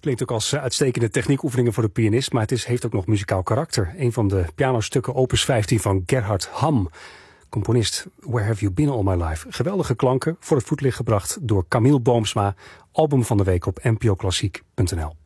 Klinkt ook als uitstekende techniekoefeningen voor de pianist, maar het heeft ook nog muzikaal karakter. Een van de pianostukken opus 15 van Gerhard Hamm, componist Where Have You Been All My Life. Geweldige klanken voor het voetlicht gebracht door Camille Boomsma, album van de week op npoklassiek.nl.